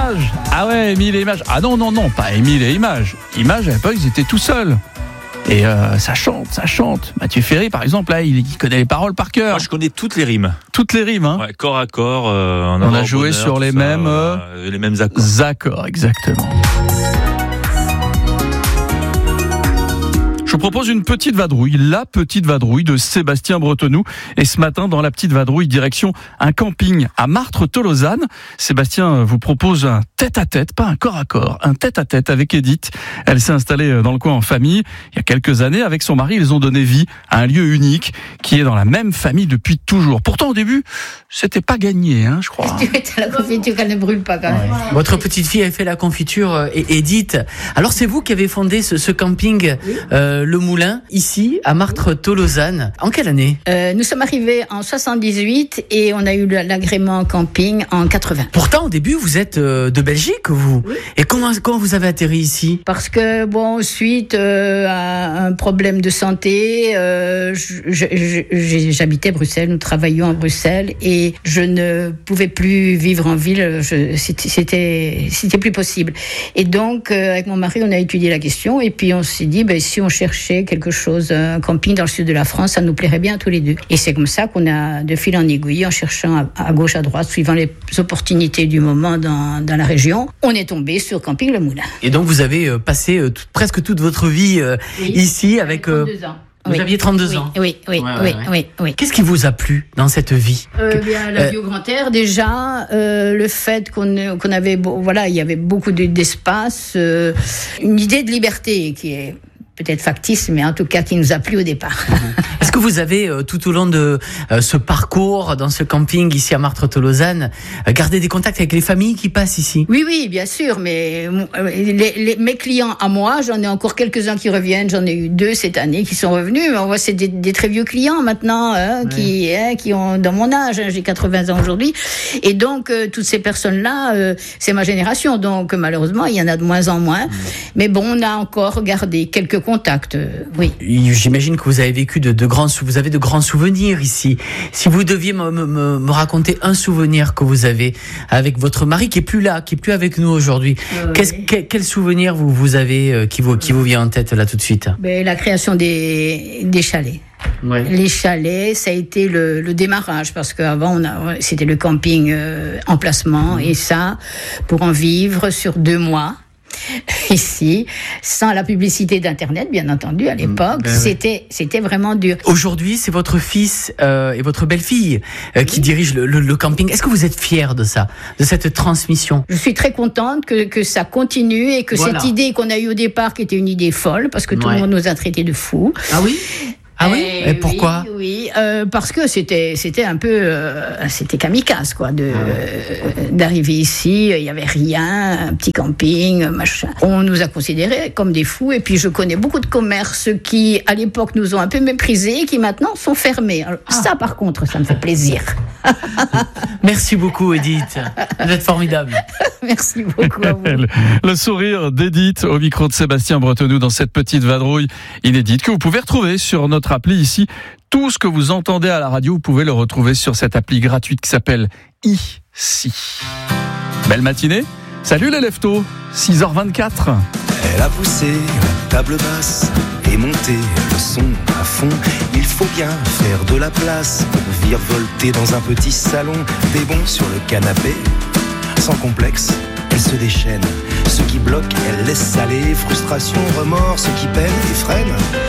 Images. Ah ouais, Émile et Images. Ah non, pas Émile et Images. Images, à l'époque, ils étaient tout seuls. Et ça chante. Mathieu Ferry, par exemple, là, il connaît les paroles par cœur. Moi, je connais toutes les rimes. Toutes les rimes, hein. Ouais, corps à corps. On a joué sur les mêmes accords. Accords, exactement. Je vous propose une petite vadrouille, la petite vadrouille de Sébastien Bretonnoux. Et ce matin, dans la petite vadrouille, direction un camping à Martres-Tolosane. Sébastien vous propose un tête-à-tête, pas un corps-à-corps, un tête-à-tête avec Edith. Elle s'est installée dans le coin en famille. Il y a quelques années, avec son mari, ils ont donné vie à un lieu unique qui est dans la même famille depuis toujours. Pourtant, au début, c'était pas gagné, je crois. Tu mets la confiture qu'elle ne brûle pas quand même. Ouais. Votre petite fille a fait la confiture, Edith. Alors, c'est vous qui avez fondé ce camping, Le Moulin, ici, à Martres-Tolosane. En quelle année ? Nous sommes arrivés en 78 et on a eu l'agrément camping en 80. Pourtant, au début, vous êtes de Belgique, vous. Oui. Et comment vous avez atterri ici ? Parce que, suite à un problème de santé, j'habitais Bruxelles, nous travaillions à Bruxelles et je ne pouvais plus vivre en ville, c'était plus possible. Et donc, avec mon mari, on a étudié la question et puis on s'est dit, si on cherchait quelque chose, un camping dans le sud de la France, ça nous plairait bien à tous les deux. Et c'est comme ça qu'on a, de fil en aiguille, en cherchant à gauche, à droite, suivant les opportunités du moment dans la région, on est tombé sur Camping Le Moulin. Et donc vous avez passé presque toute votre vie ici avec 32 ans. Vous aviez 32 ans. Oui. Qu'est-ce qui vous a plu dans cette vie ? La vie au grand air, déjà, le fait qu'on avait, il y avait beaucoup d'espace, une idée de liberté qui est peut-être factice, mais en tout cas qui nous a plu au départ. Est-ce que vous avez, tout au long de ce parcours dans ce camping ici à Martres-Tolosane, gardé des contacts avec les familles qui passent ici ? Oui, bien sûr, mais mes clients à moi, j'en ai encore quelques-uns qui reviennent, j'en ai eu 2 cette année qui sont revenus, mais on voit c'est des très vieux clients maintenant, qui ont dans mon âge, j'ai 80 ans aujourd'hui, et donc toutes ces personnes-là, c'est ma génération, donc malheureusement il y en a de moins en moins, mais bon, on a encore gardé quelques contacts, oui. J'imagine que vous avez vécu vous avez de grands souvenirs ici. Si vous deviez me raconter un souvenir que vous avez avec votre mari qui est plus là, qui est plus avec nous aujourd'hui, quel souvenir vous avez qui vous vient en tête là tout de suite ? La création des chalets. Ouais. Les chalets, ça a été le démarrage parce qu'avant c'était le camping emplacement et ça, pour en vivre sur 2 mois. Ici, sans la publicité d'internet, bien entendu, à l'époque, c'était vraiment dur. Aujourd'hui, c'est votre fils et votre belle-fille qui dirigent le camping. Est-ce que vous êtes fiers de ça, de cette transmission ? Je suis très contente que ça continue et que cette idée qu'on a eue au départ, qui était une idée folle, parce que tout le monde nous a traités de fous. Ah oui ? Ah oui ? Et pourquoi ? Oui, parce que c'était un peu, c'était kamikaze quoi, d'arriver ici. Il y avait rien, un petit camping, machin. On nous a considérés comme des fous. Et puis je connais beaucoup de commerces qui, à l'époque, nous ont un peu méprisés, et qui maintenant sont fermés. Alors, ça, par contre, ça me fait plaisir. Merci beaucoup, Edith. Vous êtes formidable. Merci beaucoup à vous. Le sourire d'Edith au micro de Sébastien Bretonnoux dans cette petite vadrouille inédite que vous pouvez retrouver sur notre appli ici. Tout ce que vous entendez à la radio, vous pouvez le retrouver sur cette appli gratuite qui s'appelle Ici. Belle matinée. Salut les leftos. 6h24. Elle a poussé la table basse et monté le son à fond. Il faut bien faire de la place pour virevolter dans un petit salon. Des bons sur le canapé, sans complexe, elle se déchaîne. Ce qui bloque, elle laisse aller. Frustration, remords, ce qui peine et freine.